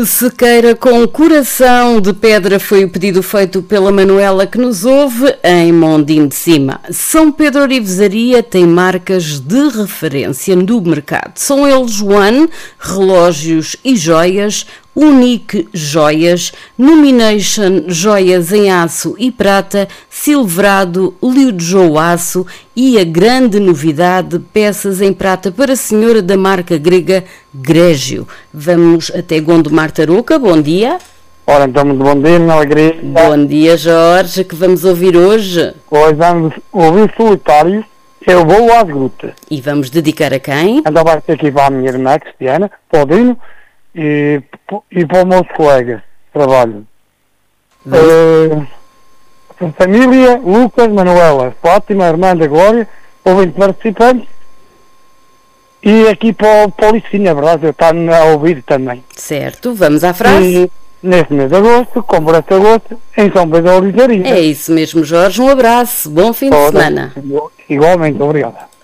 Sequeira com coração de pedra foi o pedido feito pela Manuela que nos ouve em Mondim de Cima. São Pedro Orivesaria tem marcas de referência no mercado. São eles One, relógios e joias, Unique Joias, Nomination Joias em aço e prata, Silverado, Liudjou aço e a grande novidade, peças em prata para a senhora da marca grega Grégio. Vamos até Gondomar Tarouca, bom dia. Ora, então, muito bom dia, minha alegria. Bom dia, Jorge, que vamos ouvir hoje? Hoje vamos ouvir Solitários, Eu Vou às Grutas. E vamos dedicar a quem? Então vai ser aqui para a minha irmã Cristiana, para o Dino e para os meus colegas de trabalho. Família, Lucas, Manuela, Fátima, irmã da Glória, ouvinte participantes. E aqui para o Licinho, a verdade, eu estou a ouvir também. Certo, vamos à frase. E neste mês de agosto, como este agosto, em São Pedro Orivesaria. É isso mesmo, Jorge. Um abraço. Bom fim de semana. Igualmente, obrigado.